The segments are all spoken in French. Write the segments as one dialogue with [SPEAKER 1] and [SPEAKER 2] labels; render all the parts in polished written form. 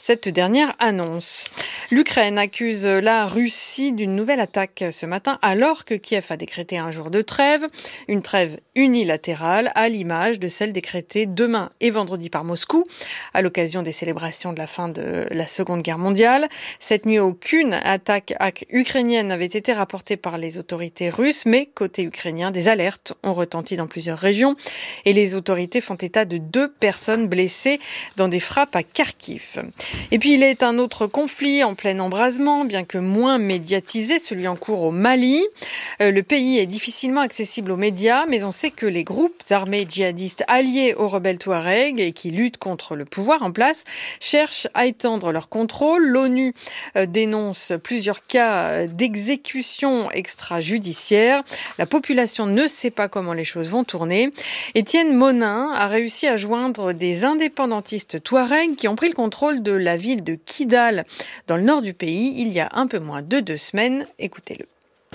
[SPEAKER 1] cette dernière annonce. L'Ukraine accuse la Russie d'une nouvelle attaque ce matin alors que Kiev a décrété un jour de trêve, une trêve unilatérale à l'image de celle décrétée demain et vendredi par Moscou à l'occasion des célébrations de la fin de la Seconde Guerre mondiale. Cette nuit, aucune attaque ukrainienne n'avait été rapportée par les autorités russes, mais côté ukrainien, des alertes ont retenti dans plusieurs régions et les autorités font état de 2 personnes blessées dans des frappes à Kharkiv. Et puis il est un autre conflit en plein embrasement, bien que moins médiatisé, celui en cours au Mali. Le pays est difficilement accessible aux médias, mais on sait que les groupes armés djihadistes alliés aux rebelles Touaregs et qui luttent contre le pouvoir en place cherchent à étendre leur contrôle. L'ONU dénonce plusieurs cas d'exécution extrajudiciaire. La population ne sait pas comment les choses vont tourner. Étienne Monin a réussi à joindre des indépendantistes touaregs qui ont pris le contrôle de la ville de Kidal, dans le nord du pays, il y a un peu moins de 2 semaines. Écoutez-le.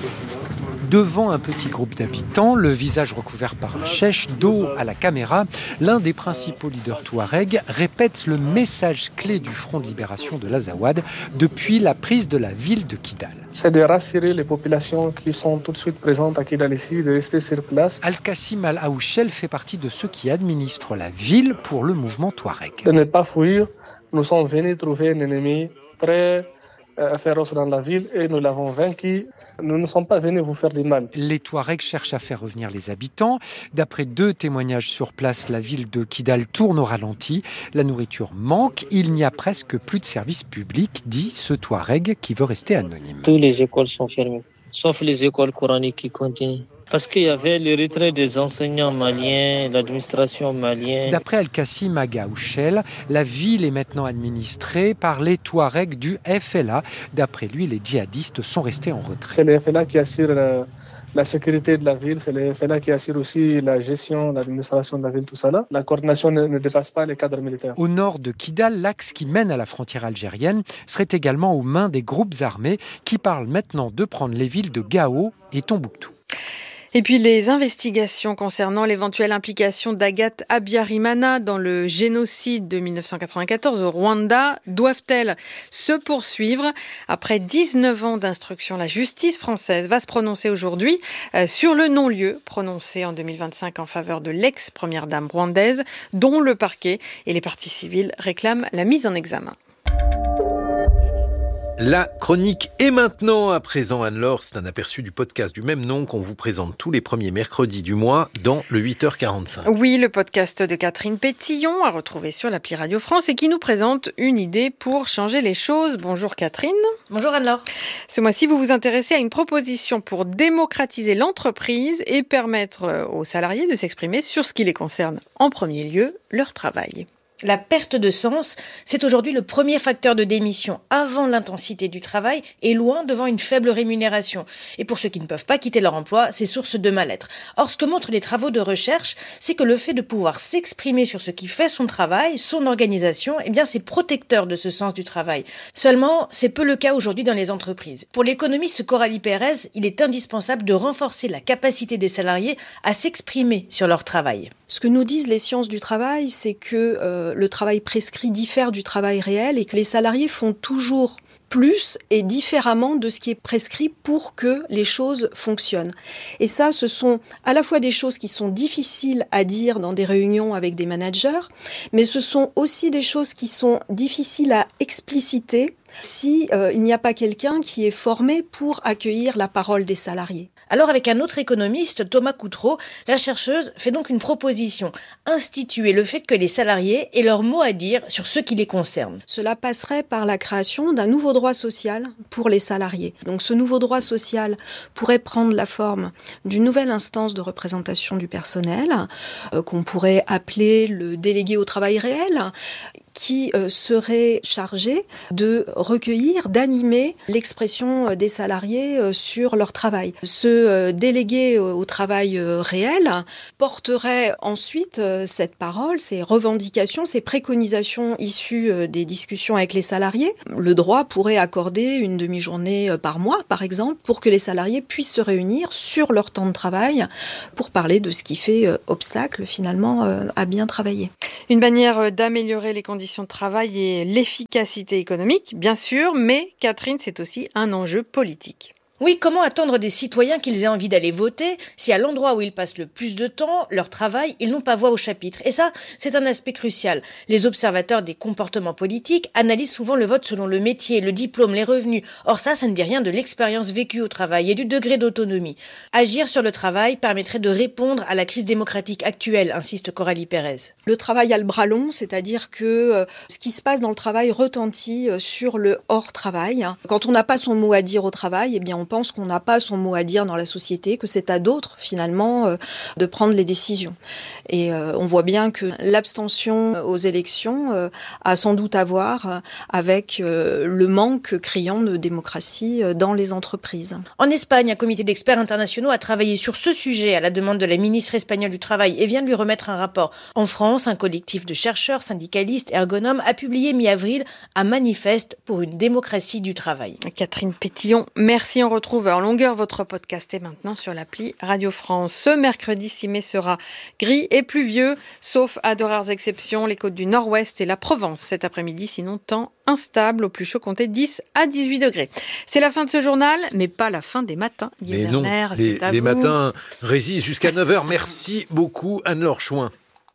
[SPEAKER 2] Devant un petit groupe d'habitants, le visage recouvert par un chèche, dos à la caméra, l'un des principaux leaders touaregs répète le message clé du Front de libération de l'Azawad depuis la prise de la ville de Kidal.
[SPEAKER 3] C'est de rassurer les populations qui sont tout de suite présentes à Kidal ici, de rester sur place.
[SPEAKER 2] Al-Qassim Al-Aouchel fait partie de ceux qui administrent la ville pour le mouvement touareg.
[SPEAKER 3] De ne pas fuir, nous sommes venus trouver un ennemi très féroce dans la ville et nous l'avons vaincu. Nous ne sommes pas venus vous faire du mal.
[SPEAKER 2] Les Touaregs cherchent à faire revenir les habitants. D'après 2 témoignages sur place, la ville de Kidal tourne au ralenti. La nourriture manque. Il n'y a presque plus de services publics, dit ce Touareg qui veut rester anonyme.
[SPEAKER 4] Toutes les écoles sont fermées, sauf les écoles coraniques qui continuent. Parce qu'il y avait le retrait des enseignants maliens, l'administration malienne.
[SPEAKER 2] D'après Al-Qassim Al-Aouchel, la ville est maintenant administrée par les Touaregs du FLA. D'après lui, les djihadistes sont restés en retrait.
[SPEAKER 3] C'est le FLA qui assure la sécurité de la ville, c'est le FLA qui assure aussi la gestion, l'administration de la ville, tout ça là. La coordination ne dépasse pas les cadres militaires.
[SPEAKER 2] Au nord de Kidal, l'axe qui mène à la frontière algérienne serait également aux mains des groupes armés qui parlent maintenant de prendre les villes de Gao et Tombouctou.
[SPEAKER 1] Et puis les investigations concernant l'éventuelle implication d'Agathe Habyarimana dans le génocide de 1994 au Rwanda doivent-elles se poursuivre? Après 19 ans d'instruction, la justice française va se prononcer aujourd'hui sur le non-lieu prononcé en 2025 en faveur de l'ex-première dame rwandaise, dont le parquet et les parties civiles réclament la mise en examen.
[SPEAKER 5] La chronique est maintenant à présent, Anne-Laure. C'est un aperçu du podcast du même nom qu'on vous présente tous les premiers mercredis du mois dans le 8h45.
[SPEAKER 1] Oui, le podcast de Catherine Pétillon à retrouver sur l'appli Radio France et qui nous présente une idée pour changer les choses. Bonjour Catherine.
[SPEAKER 6] Bonjour Anne-Laure.
[SPEAKER 1] Ce mois-ci, vous vous intéressez à une proposition pour démocratiser l'entreprise et permettre aux salariés de s'exprimer sur ce qui les concerne. En premier lieu, leur travail.
[SPEAKER 6] La perte de sens, c'est aujourd'hui le premier facteur de démission avant l'intensité du travail et loin devant une faible rémunération. Et pour ceux qui ne peuvent pas quitter leur emploi, c'est source de mal-être. Or, ce que montrent les travaux de recherche, c'est que le fait de pouvoir s'exprimer sur ce qui fait son travail, son organisation, eh bien, c'est protecteur de ce sens du travail. Seulement, c'est peu le cas aujourd'hui dans les entreprises. Pour l'économiste Coralie Pérez, il est indispensable de renforcer la capacité des salariés à s'exprimer sur leur travail.
[SPEAKER 7] Ce que nous disent les sciences du travail, c'est que le travail prescrit diffère du travail réel et que les salariés font toujours plus et différemment de ce qui est prescrit pour que les choses fonctionnent. Et ça, ce sont à la fois des choses qui sont difficiles à dire dans des réunions avec des managers, mais ce sont aussi des choses qui sont difficiles à expliciter si il n'y a pas quelqu'un qui est formé pour accueillir la parole des salariés.
[SPEAKER 6] Alors avec un autre économiste, Thomas Coutreau, la chercheuse fait donc une proposition, instituer le fait que les salariés aient leur mot à dire sur ce qui les concerne.
[SPEAKER 7] Cela passerait par la création d'un nouveau droit social pour les salariés. Donc ce nouveau droit social pourrait prendre la forme d'une nouvelle instance de représentation du personnel, qu'on pourrait appeler le délégué au travail réel, qui serait chargé de recueillir, d'animer l'expression des salariés sur leur travail. Ce délégué au travail réel porterait ensuite cette parole, ces revendications, ces préconisations issues des discussions avec les salariés. Le droit pourrait accorder une demi-journée par mois, par exemple, pour que les salariés puissent se réunir sur leur temps de travail pour parler de ce qui fait obstacle finalement à bien travailler.
[SPEAKER 1] Une manière d'améliorer les conditions conditions de travail et l'efficacité économique, bien sûr, mais Catherine, c'est aussi un enjeu politique.
[SPEAKER 6] Oui, comment attendre des citoyens qu'ils aient envie d'aller voter si à l'endroit où ils passent le plus de temps, leur travail, ils n'ont pas voix au chapitre? Et ça, c'est un aspect crucial. Les observateurs des comportements politiques analysent souvent le vote selon le métier, le diplôme, les revenus. Or ça ne dit rien de l'expérience vécue au travail et du degré d'autonomie. Agir sur le travail permettrait de répondre à la crise démocratique actuelle, insiste Coralie Pérez.
[SPEAKER 7] Le travail a le bras long, c'est-à-dire que ce qui se passe dans le travail retentit sur le hors-travail. Quand on n'a pas son mot à dire au travail, eh bien on pense qu'on n'a pas son mot à dire dans la société, que c'est à d'autres finalement de prendre les décisions. Et on voit bien que l'abstention aux élections a sans doute à voir avec le manque criant de démocratie dans les entreprises.
[SPEAKER 6] En Espagne, un comité d'experts internationaux a travaillé sur ce sujet à la demande de la ministre espagnole du Travail et vient de lui remettre un rapport. En France, un collectif de chercheurs, syndicalistes, ergonomes a publié mi-avril un manifeste pour une démocratie du travail.
[SPEAKER 1] Catherine Pétillon, merci. On retrouve en longueur votre podcast est maintenant sur l'appli Radio France. Ce mercredi 6 mai sera gris et pluvieux, sauf à de rares exceptions, les côtes du nord-ouest et la Provence cet après-midi, sinon temps instable, au plus chaud comptez 10 à 18 degrés. C'est la fin de ce journal, mais pas la fin des matins.
[SPEAKER 5] Mais non, les matins résistent jusqu'à 9h. Merci beaucoup Anne-Laure Chouin.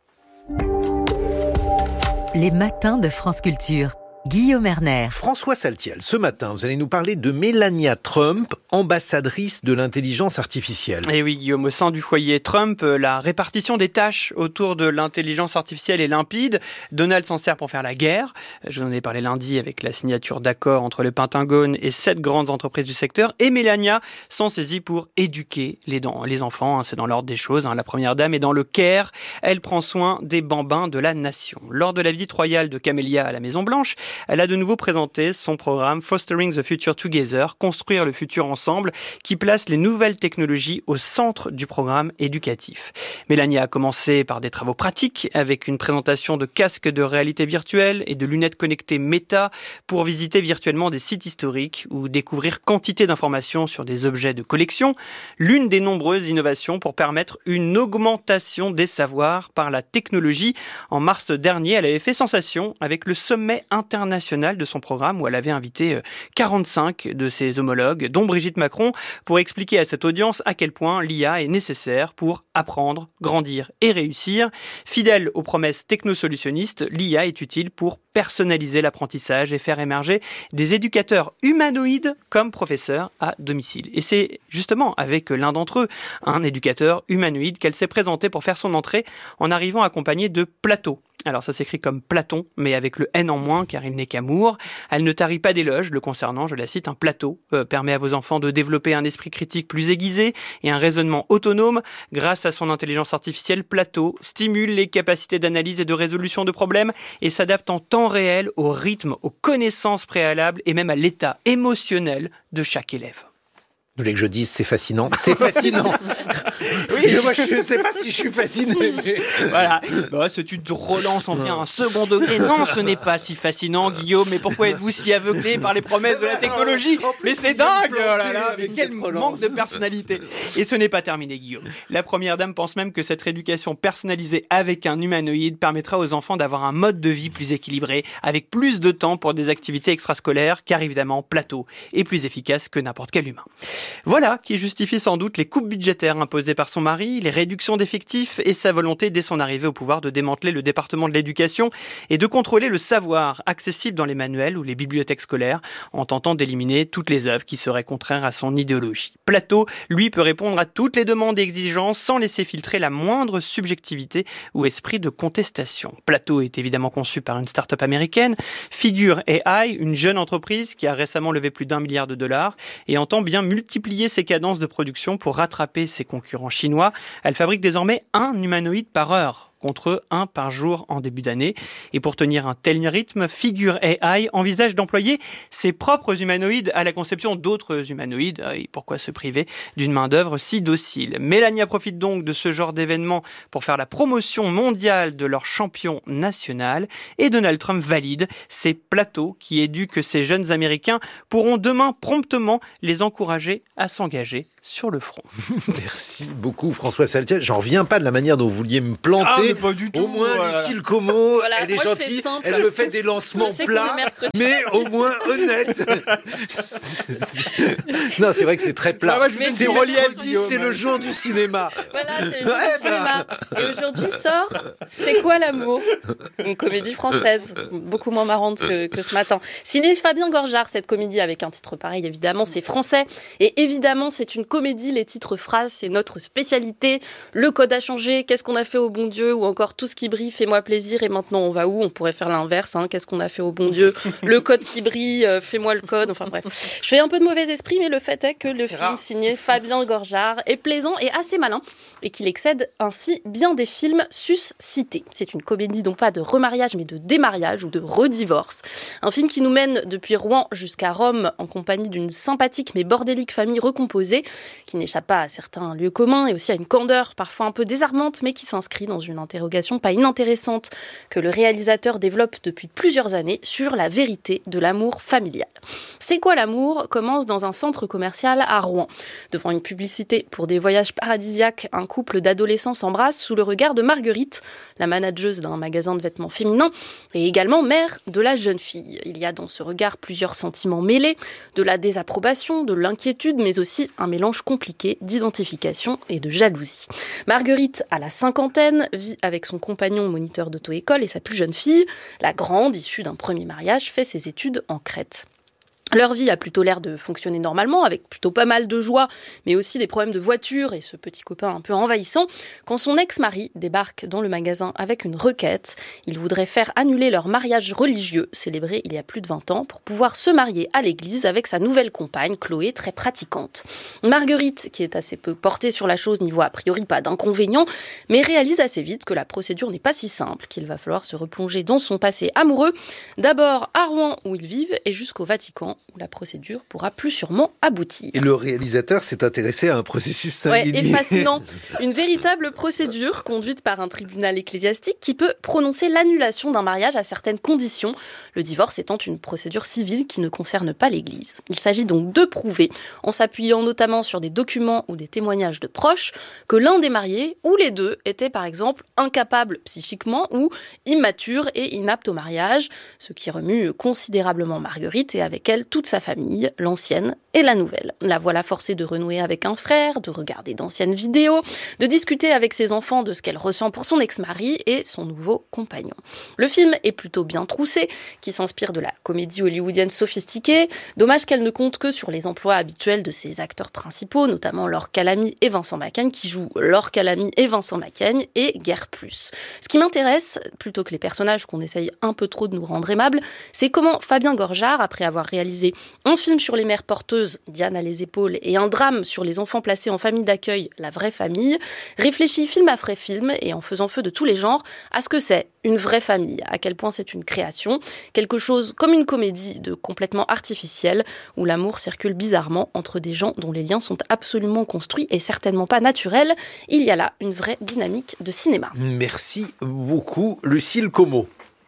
[SPEAKER 8] Les matins de France Culture. Guillaume Erner.
[SPEAKER 5] François Saltiel, ce matin, vous allez nous parler de Melania Trump, ambassadrice de l'intelligence artificielle.
[SPEAKER 9] Et oui, Guillaume, au sein du foyer Trump, la répartition des tâches autour de l'intelligence artificielle est limpide. Donald s'en sert pour faire la guerre. Je vous en ai parlé lundi avec la signature d'accords entre le Pentagone et 7 grandes entreprises du secteur. Et Melania s'en saisit pour éduquer les enfants. C'est dans l'ordre des choses. La première dame est dans le Caire. Elle prend soin des bambins de la nation. Lors de la visite royale de Camélia à la Maison-Blanche, elle a de nouveau présenté son programme Fostering the Future Together, construire le futur ensemble, qui place les nouvelles technologies au centre du programme éducatif. Mélania a commencé par des travaux pratiques avec une présentation de casques de réalité virtuelle et de lunettes connectées Meta pour visiter virtuellement des sites historiques ou découvrir quantité d'informations sur des objets de collection, l'une des nombreuses innovations pour permettre une augmentation des savoirs par la technologie. En mars dernier, elle avait fait sensation avec le sommet international de son programme où elle avait invité 45 de ses homologues, dont Brigitte Macron, pour expliquer à cette audience à quel point l'IA est nécessaire pour apprendre, grandir et réussir. Fidèle aux promesses technosolutionnistes, l'IA est utile pour personnaliser l'apprentissage et faire émerger des éducateurs humanoïdes comme professeurs à domicile. Et c'est justement avec l'un d'entre eux, un éducateur humanoïde, qu'elle s'est présentée pour faire son entrée en arrivant accompagnée de Plato. Alors ça s'écrit comme Platon, mais avec le N en moins, car il n'est qu'amour. Elle ne tarit pas d'éloges le concernant, je la cite, un Plato permet à vos enfants de développer un esprit critique plus aiguisé et un raisonnement autonome. Grâce à son intelligence artificielle, Plato stimule les capacités d'analyse et de résolution de problèmes et s'adapte en temps réel au rythme, aux connaissances préalables et même à l'état émotionnel de chaque élève.
[SPEAKER 5] Vous voulez que je dise c'est fascinant? C'est fascinant. Oui, je ne sais pas si je suis fasciné. Mais...
[SPEAKER 9] Voilà. Si tu te relances, on vient à un second degré. Non, ce n'est pas si fascinant, Guillaume. Mais pourquoi êtes-vous si aveuglé par les promesses de la technologie? Mais c'est dingue! Oh là là, mais quel manque de personnalité. Et ce n'est pas terminé, Guillaume. La première dame pense même que cette rééducation personnalisée avec un humanoïde permettra aux enfants d'avoir un mode de vie plus équilibré, avec plus de temps pour des activités extrascolaires, car évidemment, Plato est plus efficace que n'importe quel humain. Voilà qui justifie sans doute les coupes budgétaires imposées par son mari, les réductions d'effectifs et sa volonté dès son arrivée au pouvoir de démanteler le département de l'éducation et de contrôler le savoir accessible dans les manuels ou les bibliothèques scolaires en tentant d'éliminer toutes les œuvres qui seraient contraires à son idéologie. Plato, lui, peut répondre à toutes les demandes et exigences sans laisser filtrer la moindre subjectivité ou esprit de contestation. Plato est évidemment conçu par une start-up américaine, Figure AI, une jeune entreprise qui a récemment levé plus d'1 milliard de dollars et entend bien multiplier ses cadences de production pour rattraper ses concurrents chinois. Elle fabrique désormais un humanoïde par heure, contre 1 par jour en début d'année. Et pour tenir un tel rythme, Figure AI envisage d'employer ses propres humanoïdes à la conception d'autres humanoïdes. Et pourquoi se priver d'une main-d'œuvre si docile? Melania profite donc de ce genre d'événement pour faire la promotion mondiale de leur champion national. Et Donald Trump valide. C'est Plato qui éduque ces jeunes Américains pourront demain promptement les encourager à s'engager sur le front.
[SPEAKER 5] Merci beaucoup François Saltiel. J'en reviens pas de la manière dont vous vouliez me planter.
[SPEAKER 9] Mais pas du tout.
[SPEAKER 5] Au moins Lucille Como, elle est
[SPEAKER 10] moi,
[SPEAKER 5] gentille, elle me fait des lancements plats, mais au moins honnête. Non, c'est vrai que c'est très plat. C'est mercredi, c'est le jour du cinéma.
[SPEAKER 10] Voilà, c'est le jour du cinéma. Et aujourd'hui sort C'est quoi l'amour ? Une comédie française, beaucoup moins marrante que ce matin. Ciné Fabien Gorjard, cette comédie avec un titre pareil, évidemment, c'est français. Et évidemment, c'est une comédie, les titres phrases, c'est notre spécialité. Le code a changé, qu'est-ce qu'on a fait au bon Dieu ? Ou encore tout ce qui brille, fais-moi plaisir, et maintenant on va où ? On pourrait faire l'inverse, qu'est-ce qu'on a fait au bon Dieu ? Le code qui brille, fais-moi le code, enfin bref. Je fais un peu de mauvais esprit, mais le fait est que le film signé Fabien Gorjard est plaisant et assez malin, et qu'il excède ainsi bien des films suscités. C'est une comédie non pas de remariage, mais de démariage ou de redivorce. Un film qui nous mène depuis Rouen jusqu'à Rome en compagnie d'une sympathique mais bordélique famille recomposée, qui n'échappe pas à certains lieux communs et aussi à une candeur parfois un peu désarmante, mais qui s'inscrit dans une interrogation pas inintéressante que le réalisateur développe depuis plusieurs années sur la vérité de l'amour familial. C'est quoi l'amour ? Commence dans un centre commercial à Rouen. Devant une publicité pour des voyages paradisiaques, un couple d'adolescents s'embrasse sous le regard de Marguerite, la manageuse d'un magasin de vêtements féminins et également mère de la jeune fille. Il y a dans ce regard plusieurs sentiments mêlés, de la désapprobation, de l'inquiétude, mais aussi un mélange compliqué d'identification et de jalousie. Marguerite, à la cinquantaine, vit avec son compagnon moniteur d'auto-école et sa plus jeune fille. La grande, issue d'un premier mariage, fait ses études en Crète. Leur vie a plutôt l'air de fonctionner normalement, avec plutôt pas mal de joie, mais aussi des problèmes de voiture et ce petit copain un peu envahissant, quand son ex-mari débarque dans le magasin avec une requête. Il voudrait faire annuler leur mariage religieux, célébré il y a plus de 20 ans, pour pouvoir se marier à l'église avec sa nouvelle compagne, Chloé, très pratiquante. Marguerite, qui est assez peu portée sur la chose, n'y voit a priori pas d'inconvénient, mais réalise assez vite que la procédure n'est pas si simple, qu'il va falloir se replonger dans son passé amoureux, d'abord à Rouen où ils vivent et jusqu'au Vatican, où la procédure pourra plus sûrement aboutir.
[SPEAKER 5] Et le réalisateur s'est intéressé à un processus singulier.
[SPEAKER 10] Ouais, et fascinant. Une véritable procédure conduite par un tribunal ecclésiastique qui peut prononcer l'annulation d'un mariage à certaines conditions, le divorce étant une procédure civile qui ne concerne pas l'Église. Il s'agit donc de prouver, en s'appuyant notamment sur des documents ou des témoignages de proches, que l'un des mariés, ou les deux, était par exemple incapable psychiquement ou immature et inapte au mariage, ce qui remue considérablement Marguerite et avec elle toute sa famille, l'ancienne et la nouvelle. La voilà forcée de renouer avec un frère, de regarder d'anciennes vidéos, de discuter avec ses enfants de ce qu'elle ressent pour son ex-mari et son nouveau compagnon. Le film est plutôt bien troussé, qui s'inspire de la comédie hollywoodienne sophistiquée. Dommage qu'elle ne compte que sur les emplois habituels de ses acteurs principaux, notamment Laure Calamy et Vincent Macaigne, qui jouent Laure Calamy et Vincent Macaigne, et guère plus. Ce qui m'intéresse, plutôt que les personnages qu'on essaye un peu trop de nous rendre aimables, c'est comment Fabien Gorjard, après avoir réalisé un film sur les mères porteuses, Diane à les épaules, et un drame sur les enfants placés en famille d'accueil, La vraie famille, réfléchit film après film, et en faisant feu de tous les genres, à ce que c'est une vraie famille, à quel point c'est une création, quelque chose comme une comédie de complètement artificielle, où l'amour circule bizarrement entre des gens dont les liens sont absolument construits et certainement pas naturels. Il y a là une vraie dynamique de cinéma.
[SPEAKER 5] Merci beaucoup, Lucille Como.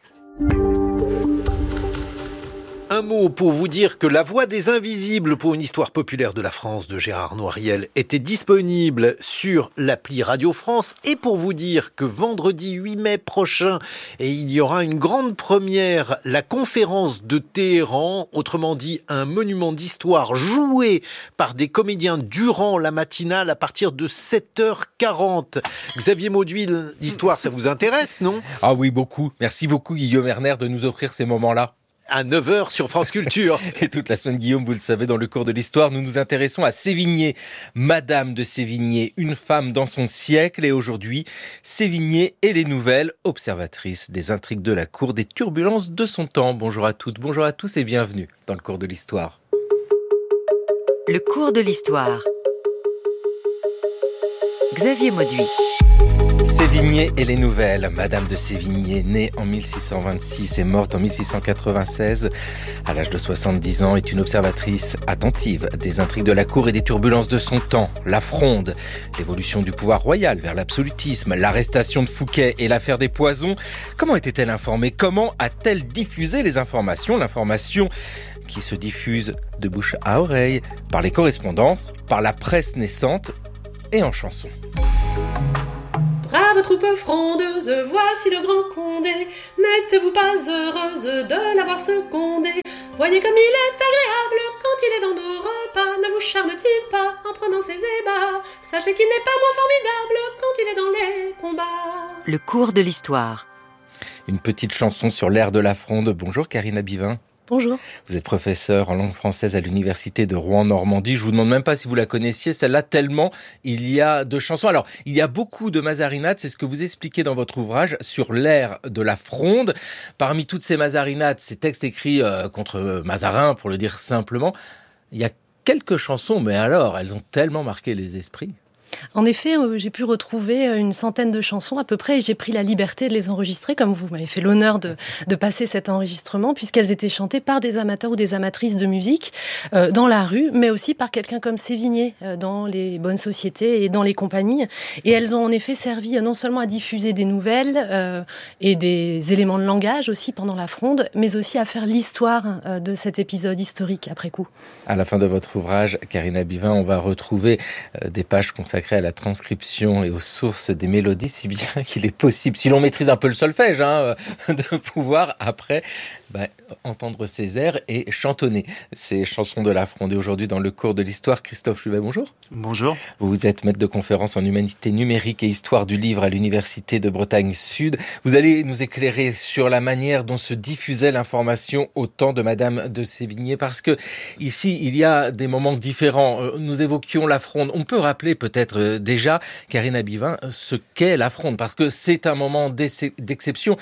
[SPEAKER 5] Un mot pour vous dire que La Voix des Invisibles pour une histoire populaire de la France de Gérard Noiriel était disponible sur l'appli Radio France, et pour vous dire que vendredi 8 mai prochain, il y aura une grande première, la conférence de Téhéran, autrement dit un monument d'histoire joué par des comédiens durant la matinale à partir de 7h40. Xavier Mauduit, l'histoire, ça vous intéresse, non ?
[SPEAKER 11] Ah oui, beaucoup. Merci beaucoup Guillaume Erner de nous offrir ces moments-là.
[SPEAKER 5] À 9h sur France Culture.
[SPEAKER 11] Et toute la semaine, Guillaume, vous le savez, dans le cours de l'histoire, nous nous intéressons à Sévigné. Madame de Sévigné, une femme dans son siècle. Et aujourd'hui, Sévigné et les nouvelles, observatrice des intrigues de la cour, des turbulences de son temps. Bonjour à toutes, bonjour à tous et bienvenue dans le cours de l'histoire.
[SPEAKER 8] Le cours de l'histoire. Xavier Mauduit.
[SPEAKER 11] Sévigné et les nouvelles. Madame de Sévigné, née en 1626 et morte en 1696, à l'âge de 70 ans, est une observatrice attentive des intrigues de la cour et des turbulences de son temps. La Fronde, l'évolution du pouvoir royal vers l'absolutisme, l'arrestation de Fouquet et l'affaire des poisons. Comment était-elle informée? Comment a-t-elle diffusé les informations? L'information qui se diffuse de bouche à oreille, par les correspondances, par la presse naissante et en chanson.
[SPEAKER 12] Brave troupe frondeuse, voici le grand Condé. N'êtes-vous pas heureuse de l'avoir secondé? Voyez comme il est agréable quand il est dans nos repas. Ne vous charme-t-il pas en prenant ses ébats? Sachez qu'il n'est pas moins formidable quand il est dans les combats.
[SPEAKER 8] Le cours de l'histoire.
[SPEAKER 11] Une petite chanson sur l'air de la Fronde. Bonjour Karina Bivin.
[SPEAKER 13] Bonjour.
[SPEAKER 11] Vous êtes professeure en langue française à l'université de Rouen-Normandie. Je vous demande même pas si vous la connaissiez, celle-là, tellement il y a de chansons. Alors, il y a beaucoup de mazarinades, c'est ce que vous expliquez dans votre ouvrage sur l'air de la Fronde. Parmi toutes ces mazarinades, ces textes écrits contre Mazarin, pour le dire simplement, il y a quelques chansons, mais alors, elles ont tellement marqué les esprits.
[SPEAKER 13] En effet, j'ai pu retrouver une centaine de chansons à peu près et j'ai pris la liberté de les enregistrer, comme vous m'avez fait l'honneur de passer cet enregistrement, puisqu'elles étaient chantées par des amateurs ou des amatrices de musique dans la rue, mais aussi par quelqu'un comme Sévigné dans les bonnes sociétés et dans les compagnies. Et elles ont en effet servi non seulement à diffuser des nouvelles et des éléments de langage aussi pendant la Fronde, mais aussi à faire l'histoire de cet épisode historique après coup.
[SPEAKER 11] À la fin de votre ouvrage, Karina Bivin, on va retrouver des pages consacrées à la transcription et aux sources des mélodies, si bien qu'il est possible, si l'on maîtrise un peu le solfège, de pouvoir après entendre ces airs et chantonner ces chansons de la Fronde. Et aujourd'hui, dans le cours de l'histoire, Christophe Chuvet, bonjour.
[SPEAKER 14] Bonjour.
[SPEAKER 11] Vous êtes maître de conférence en humanité numérique et histoire du livre à l'Université de Bretagne Sud. Vous allez nous éclairer sur la manière dont se diffusait l'information au temps de Madame de Sévigné, parce que ici, il y a des moments différents. Nous évoquions la Fronde. On peut rappeler peut-être déjà, Karina Bivin, ce qu'est la Fronde, parce que c'est un moment d'exception.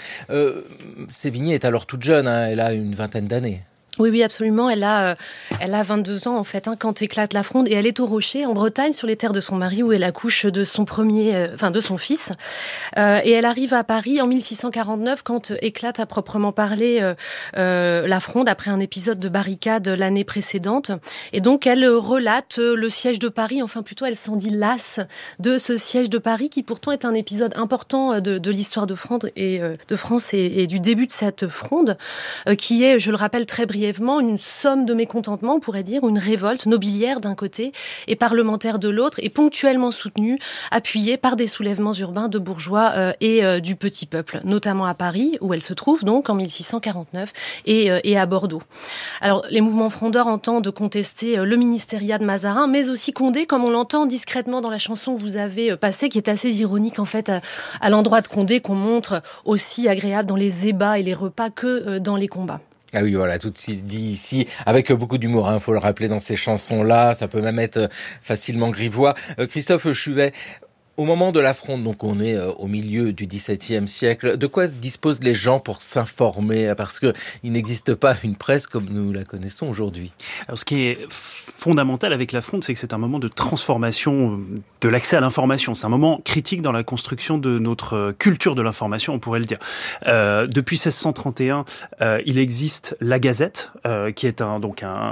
[SPEAKER 11] Sévigné est alors toute jeune, elle a une vingtaine d'années.
[SPEAKER 13] Oui, absolument. Elle a 22 ans, en fait, quand éclate la Fronde. Et elle est au Rocher, en Bretagne, sur les terres de son mari, où elle accouche de son de son fils. Et elle arrive à Paris en 1649, quand éclate à proprement parler la Fronde, après un épisode de barricade l'année précédente. Et donc, elle relate le siège de Paris. Enfin, plutôt, elle s'en dit lasse de ce siège de Paris, qui pourtant est un épisode important de l'histoire de Fronde et de France et du début de cette Fronde, qui est, je le rappelle très brièvement, une somme de mécontentement, on pourrait dire, une révolte nobiliaire d'un côté et parlementaire de l'autre, et ponctuellement soutenue, appuyée par des soulèvements urbains de bourgeois et du petit peuple, notamment à Paris, où elle se trouve donc en 1649, et à Bordeaux. Alors, les mouvements frondeurs entendent contester le ministériat de Mazarin, mais aussi Condé, comme on l'entend discrètement dans la chanson que vous avez passée, qui est assez ironique en fait à l'endroit de Condé, qu'on montre aussi agréable dans les ébats et les repas que dans les combats.
[SPEAKER 11] Ah oui, voilà, tout dit ici, avec beaucoup d'humour, faut le rappeler dans ces chansons-là, ça peut même être facilement grivois. Christophe Chuvet, au moment de la Fronde, donc on est au milieu du XVIIe siècle, de quoi disposent les gens pour s'informer? Parce qu'il n'existe pas une presse comme nous la connaissons aujourd'hui.
[SPEAKER 14] Alors, ce qui est fondamental avec la Fronde, c'est que c'est un moment de transformation de l'accès à l'information. C'est un moment critique dans la construction de notre culture de l'information, on pourrait le dire. Depuis 1631, il existe La Gazette, qui est un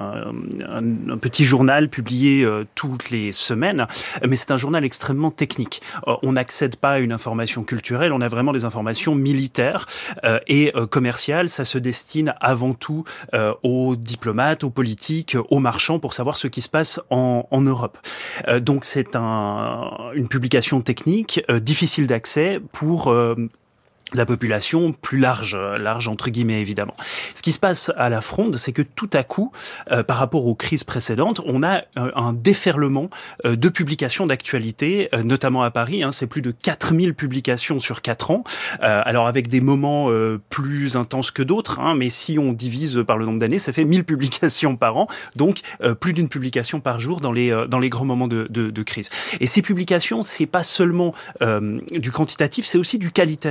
[SPEAKER 14] petit journal publié toutes les semaines, mais c'est un journal extrêmement technique. On n'accède pas à une information culturelle, on a vraiment des informations militaires et commerciales. Ça se destine avant tout aux diplomates, aux politiques, aux marchands, pour savoir ce qui se passe en Europe. Donc c'est une publication technique, difficile d'accès pour la population plus large entre guillemets évidemment. Ce qui se passe à la Fronde, c'est que tout à coup, par rapport aux crises précédentes, on a un déferlement de publications d'actualité, notamment à Paris. C'est plus de 4000 publications sur 4 ans. Alors avec des moments plus intenses que d'autres, mais si on divise par le nombre d'années, ça fait 1000 publications par an. Donc plus d'une publication par jour dans les grands moments de crise. Et ces publications, c'est pas seulement du quantitatif, c'est aussi du qualitatif.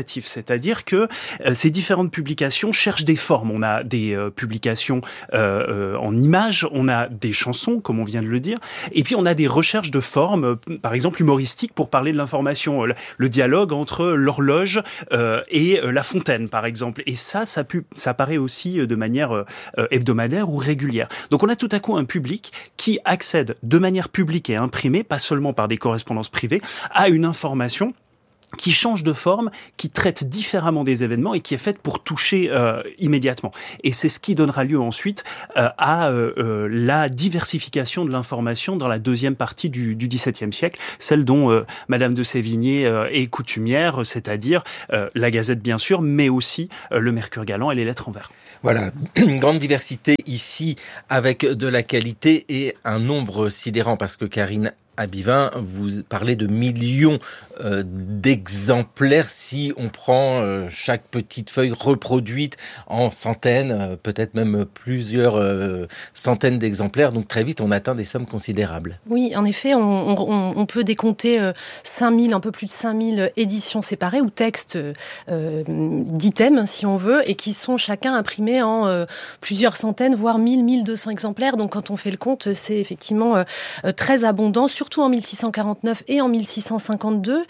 [SPEAKER 14] c'est-à-dire que ces différentes publications cherchent des formes. On a des publications en images, on a des chansons, comme on vient de le dire, et puis on a des recherches de formes, par exemple humoristiques, pour parler de l'information. Le dialogue entre l'horloge et la fontaine, par exemple. Et ça paraît aussi de manière hebdomadaire ou régulière. Donc on a tout à coup un public qui accède de manière publique et imprimée, pas seulement par des correspondances privées, à une information qui change de forme, qui traite différemment des événements et qui est faite pour toucher immédiatement. Et c'est ce qui donnera lieu ensuite à la diversification de l'information dans la deuxième partie du XVIIe siècle, celle dont Madame de Sévigné est coutumière, c'est-à-dire la Gazette bien sûr, mais aussi le Mercure galant et les lettres en vers.
[SPEAKER 11] Voilà, une grande diversité ici avec de la qualité et un nombre sidérant, parce que Karine Abivin, vous parlez de millions d'exemplaires si on prend chaque petite feuille reproduite en centaines, peut-être même plusieurs centaines d'exemplaires. Donc très vite, on atteint des sommes considérables.
[SPEAKER 13] Oui, en effet, on peut décompter 5000, un peu plus de 5000 éditions séparées ou textes d'items, si on veut, et qui sont chacun imprimés en plusieurs centaines, voire 1200 exemplaires. Donc quand on fait le compte, c'est effectivement très abondant, surtout en 1649 et en 1652.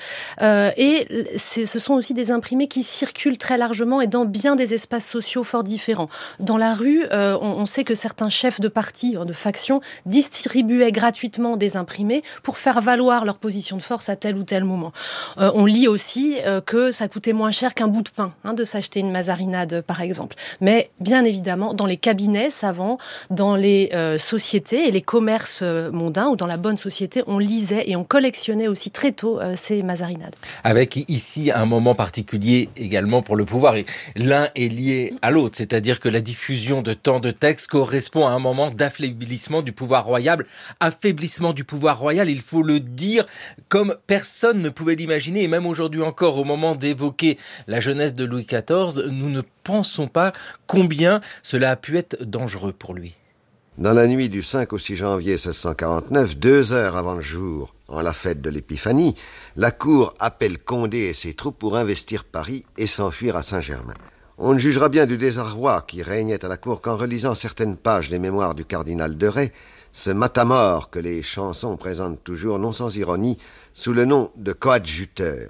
[SPEAKER 13] Ce sont aussi des imprimés qui circulent très largement et dans bien des espaces sociaux fort différents. Dans la rue, on sait que certains chefs de partis, de factions, distribuaient gratuitement des imprimés pour faire valoir leur position de force à tel ou tel moment. On lit aussi que ça coûtait moins cher qu'un bout de pain, de s'acheter une mazarinade, par exemple. Mais bien évidemment, dans les cabinets savants, dans les sociétés et les commerces mondains ou dans la bonne société, on lisait et on collectionnait aussi très tôt ces mazarinades.
[SPEAKER 11] Avec ici un moment particulier également pour le pouvoir. Et l'un est lié à l'autre, c'est-à-dire que la diffusion de tant de textes correspond à un moment d'affaiblissement du pouvoir royal. Affaiblissement du pouvoir royal, il faut le dire, comme personne ne pouvait l'imaginer. Et même aujourd'hui encore, au moment d'évoquer la jeunesse de Louis XIV, nous ne pensons pas combien cela a pu être dangereux pour lui.
[SPEAKER 15] Dans la nuit du 5 au 6 janvier 1649, 2 heures avant le jour, en la fête de l'Épiphanie, la cour appelle Condé et ses troupes pour investir Paris et s'enfuir à Saint-Germain. On ne jugera bien du désarroi qui régnait à la cour qu'en relisant certaines pages des mémoires du cardinal de Rais, ce matamor que les chansons présentent toujours, non sans ironie, sous le nom de coadjuteur.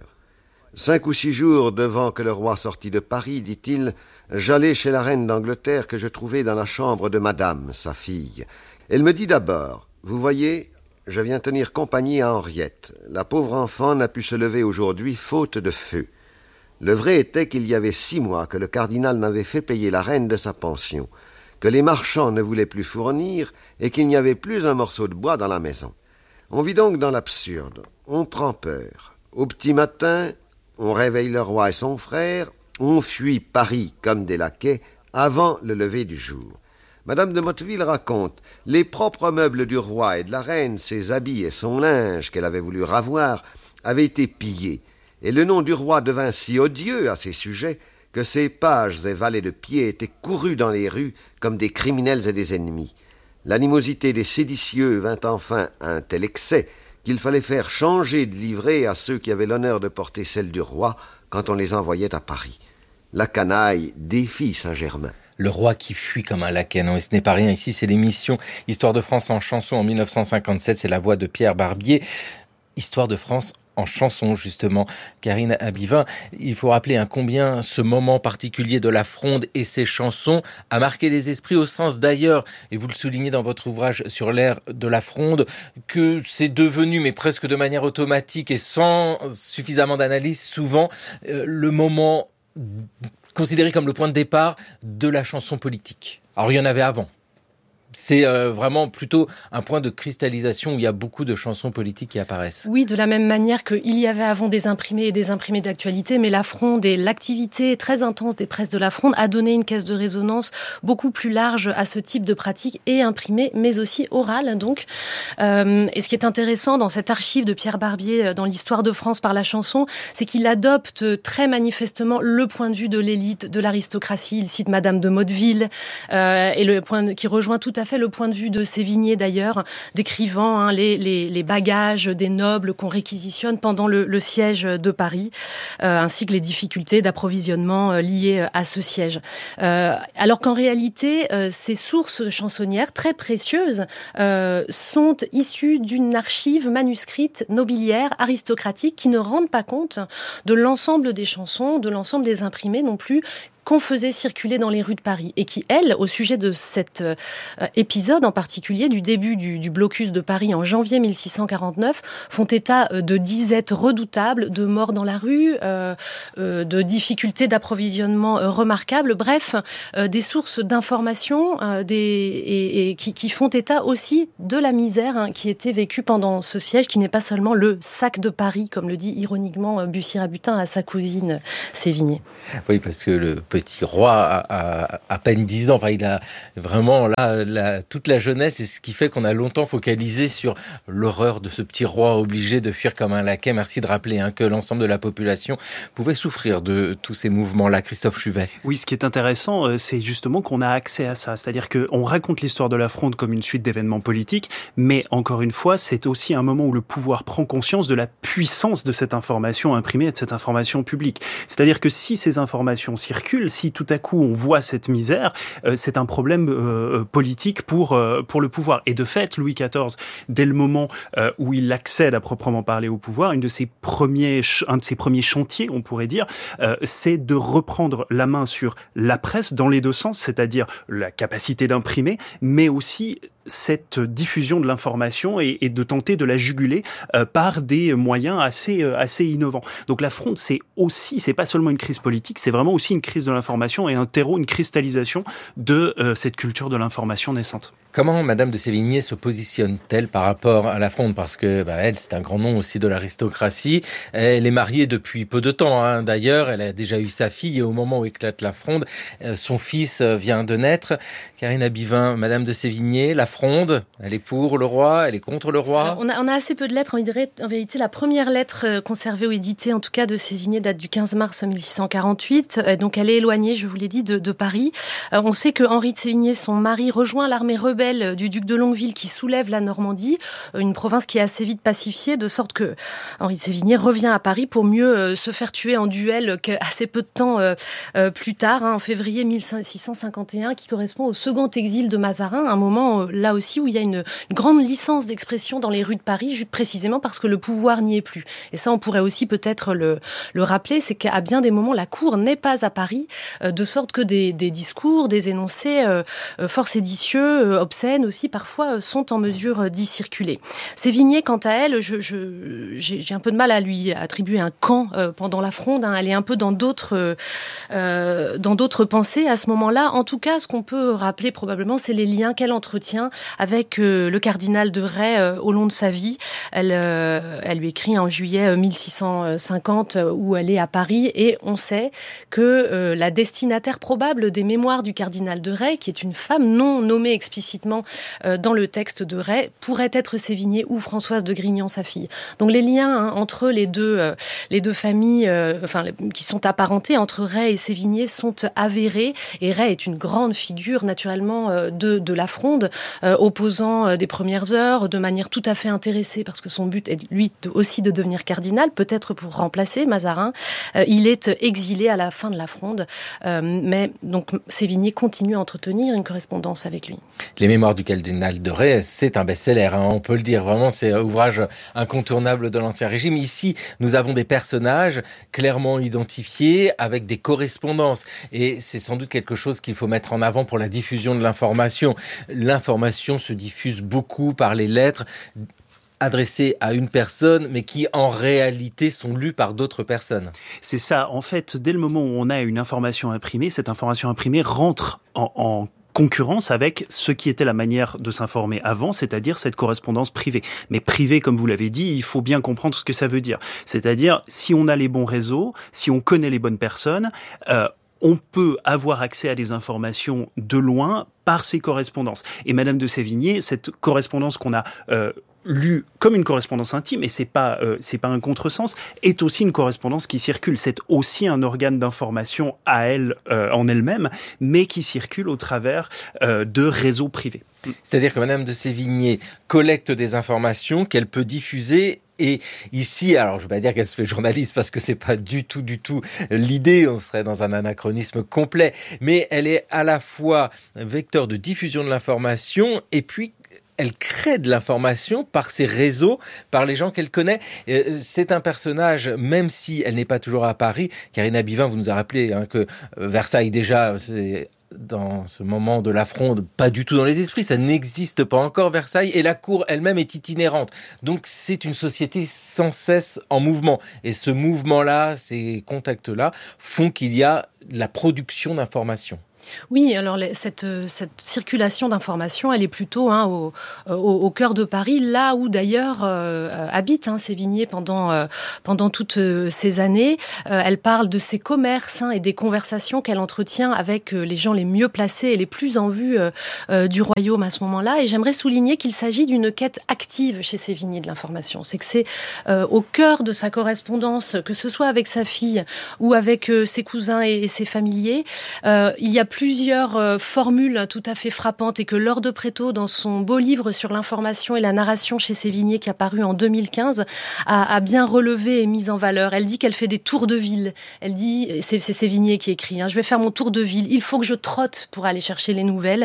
[SPEAKER 15] 5 ou 6 jours devant que le roi sortit de Paris, dit-il, j'allai chez la reine d'Angleterre que je trouvai dans la chambre de madame, sa fille. Elle me dit d'abord, vous voyez, je viens tenir compagnie à Henriette. La pauvre enfant n'a pu se lever aujourd'hui faute de feu. Le vrai était qu'il y avait 6 mois que le cardinal n'avait fait payer la reine de sa pension, que les marchands ne voulaient plus fournir et qu'il n'y avait plus un morceau de bois dans la maison. On vit donc dans l'absurde, on prend peur. Au petit matin, on réveille le roi et son frère, on fuit Paris comme des laquais avant le lever du jour. Madame de Motteville raconte les propres meubles du roi et de la reine, ses habits et son linge qu'elle avait voulu ravoir, avaient été pillés, et le nom du roi devint si odieux à ses sujets que ses pages et valets de pied étaient courus dans les rues comme des criminels et des ennemis. L'animosité des séditieux vint enfin à un tel excès qu'il fallait faire changer de livrée à ceux qui avaient l'honneur de porter celle du roi quand on les envoyait à Paris. La canaille défie Saint-Germain.
[SPEAKER 11] Le roi qui fuit comme un laquais. Non, et ce n'est pas rien. Ici, c'est l'émission Histoire de France en chanson en 1957. C'est la voix de Pierre Barbier. Histoire de France en chanson, justement. Karine Abivin, il faut rappeler combien ce moment particulier de la Fronde et ses chansons a marqué les esprits, au sens d'ailleurs, et vous le soulignez dans votre ouvrage sur l'ère de la Fronde, que c'est devenu, mais presque de manière automatique et sans suffisamment d'analyse, souvent le moment considéré comme le point de départ de la chanson politique. Alors il y en avait avant. C'est vraiment plutôt un point de cristallisation où il y a beaucoup de chansons politiques qui apparaissent.
[SPEAKER 13] Oui, de la même manière qu'il y avait avant des imprimés et des imprimés d'actualité, mais la Fronde et l'activité très intense des presses de la Fronde a donné une caisse de résonance beaucoup plus large à ce type de pratique, et imprimée, mais aussi orale. Donc. Et ce qui est intéressant dans cette archive de Pierre Barbier dans l'histoire de France par la chanson, c'est qu'il adopte très manifestement le point de vue de l'élite, de l'aristocratie. Il cite Madame de Motteville, et le point qui rejoint tout à à fait le point de vue de Sévigné d'ailleurs, décrivant les bagages des nobles qu'on réquisitionne pendant le siège de Paris, ainsi que les difficultés d'approvisionnement liées à ce siège. Alors qu'en réalité, ces sources chansonnières très précieuses sont issues d'une archive manuscrite nobiliaire aristocratique qui ne rendent pas compte de l'ensemble des chansons, de l'ensemble des imprimés non plus, qu'on faisait circuler dans les rues de Paris et qui, elles, au sujet de cet épisode en particulier, du début du blocus de Paris en janvier 1649, font état de disettes redoutables, de morts dans la rue, de difficultés d'approvisionnement remarquables, bref, des sources d'information qui font état aussi de la misère qui était vécue pendant ce siège, qui n'est pas seulement le sac de Paris, comme le dit ironiquement Bussy-Rabutin à sa cousine Sévigné.
[SPEAKER 11] Oui, parce que le petit roi a à peine 10 ans. Enfin, il a vraiment toute la jeunesse, et ce qui fait qu'on a longtemps focalisé sur l'horreur de ce petit roi obligé de fuir comme un laquais. Merci de rappeler que l'ensemble de la population pouvait souffrir de tous ces mouvements-là. Christophe Chuvet.
[SPEAKER 14] Oui, ce qui est intéressant, c'est justement qu'on a accès à ça. C'est-à-dire qu'on raconte l'histoire de la Fronde comme une suite d'événements politiques, mais encore une fois, c'est aussi un moment où le pouvoir prend conscience de la puissance de cette information imprimée et de cette information publique. C'est-à-dire que si ces informations circulent, si tout à coup on voit cette misère, c'est un problème politique pour le pouvoir. Et de fait, Louis XIV, dès le moment où il accède à proprement parler au pouvoir, un de ses premiers chantiers, on pourrait dire, c'est de reprendre la main sur la presse dans les deux sens, c'est-à-dire la capacité d'imprimer, mais aussi cette diffusion de l'information et de tenter de la juguler par des moyens assez innovants. Donc la Fronde, c'est pas seulement une crise politique, c'est vraiment aussi une crise de l'information et un terreau, une cristallisation de cette culture de l'information naissante.
[SPEAKER 11] Comment Madame de Sévigné se positionne-t-elle par rapport à la Fronde ? Parce que elle, c'est un grand nom aussi de l'aristocratie. Elle est mariée depuis peu de temps. D'ailleurs, elle a déjà eu sa fille et au moment où éclate la Fronde, son fils vient de naître. Karine Abivin, Madame de Sévigné, la Fronde, elle est pour le roi, elle est contre le roi.
[SPEAKER 13] Alors, on a assez peu de lettres. En vérité, la première lettre conservée ou éditée, en tout cas de Sévigné, date du 15 mars 1648. Donc elle est éloignée, je vous l'ai dit, de Paris. On sait que Henri de Sévigné, son mari, rejoint l'armée rebelle du duc de Longueville qui soulève la Normandie, une province qui est assez vite pacifiée, de sorte que Henri de Sévigné revient à Paris pour mieux se faire tuer en duel assez peu de temps plus tard, en février 1651, qui correspond au second exil de Mazarin, un moment là aussi où il y a une grande licence d'expression dans les rues de Paris, juste précisément parce que le pouvoir n'y est plus. Et ça, on pourrait aussi peut-être le rappeler, c'est qu'à bien des moments, la cour n'est pas à Paris, de sorte que des discours, des énoncés fort séditieux, obscènes aussi, parfois, sont en mesure d'y circuler. Sévigné, quant à elle, j'ai un peu de mal à lui attribuer un camp pendant la Fronde. Elle est un peu dans d'autres pensées à ce moment-là. En tout cas, ce qu'on peut rappeler probablement, c'est les liens qu'elle entretient avec le cardinal de Rais au long de sa vie. Elle lui écrit en juillet 1650 où elle est à Paris, et on sait que la destinataire probable des mémoires du cardinal de Rais, qui est une femme non nommée explicitement dans le texte de Rais, pourrait être Sévigné ou Françoise de Grignan, sa fille. Donc les liens entre les deux familles, qui sont apparentées entre Rais et Sévigné, sont avérés. Et Rais est une grande figure naturellement de la Fronde, opposant des premières heures de manière tout à fait intéressée, parce que son but est lui aussi de devenir cardinal, peut-être pour remplacer Mazarin. Il est exilé à la fin de la Fronde, mais donc Sévigné continue à entretenir une correspondance avec lui.
[SPEAKER 11] Les mémoires du cardinal de Rais, c'est un best-seller, on peut le dire, vraiment c'est un ouvrage incontournable de l'Ancien Régime. Ici, nous avons des personnages clairement identifiés avec des correspondances, et c'est sans doute quelque chose qu'il faut mettre en avant pour la diffusion de l'information. L'information se diffuse beaucoup par les lettres adressées à une personne, mais qui en réalité sont lues par d'autres personnes.
[SPEAKER 14] C'est ça, en fait, dès le moment où on a une information imprimée, cette information imprimée rentre en concurrence avec ce qui était la manière de s'informer avant, c'est-à-dire cette correspondance privée. Mais privée, comme vous l'avez dit, il faut bien comprendre ce que ça veut dire. C'est-à-dire, si on a les bons réseaux, si on connaît les bonnes personnes, on peut avoir accès à des informations de loin par ces correspondances. Et Madame de Sévigné, cette correspondance qu'on a lue comme une correspondance intime, et c'est pas un contresens, est aussi une correspondance qui circule. C'est aussi un organe d'information à elle, en elle-même, mais qui circule au travers de réseaux privés.
[SPEAKER 11] C'est-à-dire que Madame de Sévigné collecte des informations qu'elle peut diffuser. Et ici, alors je ne vais pas dire qu'elle se fait journaliste parce que c'est pas du tout l'idée, on serait dans un anachronisme complet, mais elle est à la fois vecteur de diffusion de l'information et puis elle crée de l'information par ses réseaux, par les gens qu'elle connaît. C'est un personnage, même si elle n'est pas toujours à Paris. Karina Bivin, vous nous a rappelé que Versailles déjà, c'est dans ce moment de la Fronde, pas du tout dans les esprits, ça n'existe pas encore Versailles, et la cour elle-même est itinérante. Donc c'est une société sans cesse en mouvement. Et ce mouvement-là, ces contacts-là, font qu'il y a la production d'informations.
[SPEAKER 13] Oui, alors cette circulation d'informations, elle est plutôt au cœur de Paris, là où d'ailleurs habite Sévigné pendant toutes ces années. Elle parle de ses commerces et des conversations qu'elle entretient avec les gens les mieux placés et les plus en vue du royaume à ce moment-là. Et j'aimerais souligner qu'il s'agit d'une quête active chez Sévigné de l'information. C'est que c'est au cœur de sa correspondance, que ce soit avec sa fille ou avec ses cousins et ses familiers. Il y a plusieurs formules tout à fait frappantes et que Laure de Prétot, dans son beau livre sur l'information et la narration chez Sévigné, qui a paru en 2015, a bien relevé et mis en valeur. Elle dit qu'elle fait des tours de ville. Elle dit, c'est Sévigné qui écrit, je vais faire mon tour de ville. Il faut que je trotte pour aller chercher les nouvelles.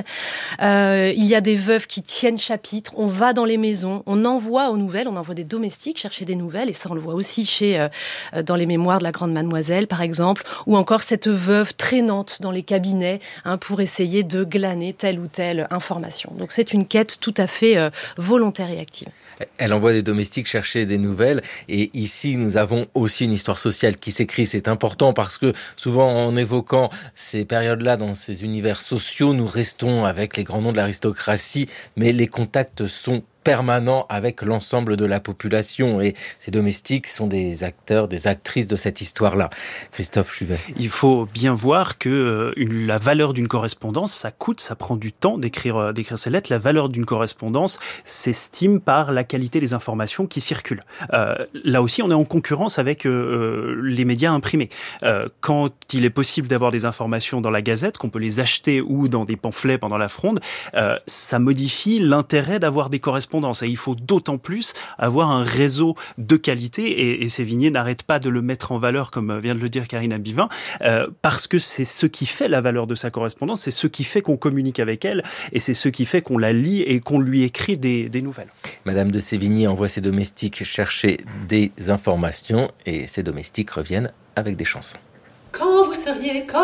[SPEAKER 13] Il y a des veuves qui tiennent chapitre. On va dans les maisons, on envoie aux nouvelles, on envoie des domestiques chercher des nouvelles. Et ça, on le voit aussi dans les mémoires de la Grande Mademoiselle, par exemple, ou encore cette veuve traînante dans les cabinets pour essayer de glaner telle ou telle information. Donc c'est une quête tout à fait volontaire et active.
[SPEAKER 11] Elle envoie des domestiques chercher des nouvelles, et ici nous avons aussi une histoire sociale qui s'écrit. C'est important parce que souvent en évoquant ces périodes-là dans ces univers sociaux, nous restons avec les grands noms de l'aristocratie, mais les contacts sont permanent avec l'ensemble de la population, et ces domestiques sont des acteurs, des actrices de cette histoire-là. Christophe Chuvet.
[SPEAKER 14] Il faut bien voir que la valeur d'une correspondance, ça coûte, ça prend du temps d'écrire ces lettres. La valeur d'une correspondance s'estime par la qualité des informations qui circulent. Là aussi, on est en concurrence avec les médias imprimés. Quand il est possible d'avoir des informations dans la Gazette, qu'on peut les acheter ou dans des pamphlets pendant la Fronde, ça modifie l'intérêt d'avoir des correspondances. Et il faut d'autant plus avoir un réseau de qualité, et Sévigné n'arrête pas de le mettre en valeur, comme vient de le dire Karina Bivin, parce que c'est ce qui fait la valeur de sa correspondance, c'est ce qui fait qu'on communique avec elle, et c'est ce qui fait qu'on la lit et qu'on lui écrit des nouvelles.
[SPEAKER 11] Madame de Sévigné envoie ses domestiques chercher des informations, et ses domestiques reviennent avec des chansons.
[SPEAKER 12] Quand vous seriez comme